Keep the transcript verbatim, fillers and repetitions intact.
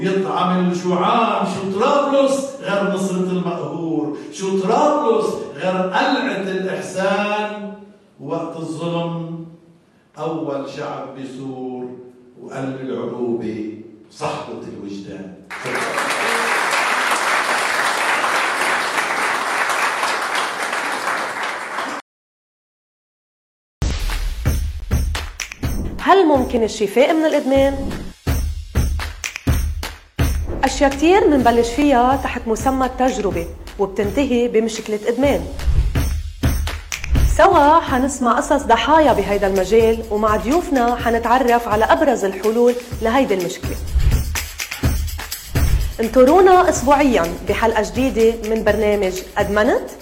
يطعم الجوعان. شو طرابلس غير نصرة المقهور؟ شو طرابلس غير قلعة الإحسان؟ وقت الظلم أول شعب بيثور وقلب العروبة صحبة الوجدان. هل ممكن الشفاء من الإدمان؟ أشياء كتير منبلش فيها تحت مسمى التجربة وبتنتهي بمشكلة إدمان. سوا حنسمع قصص ضحايا بهيدا المجال، ومع ضيوفنا حنتعرف على أبرز الحلول لهيدي المشكلة. انطرونا أسبوعياً بحلقة جديدة من برنامج أدمنت.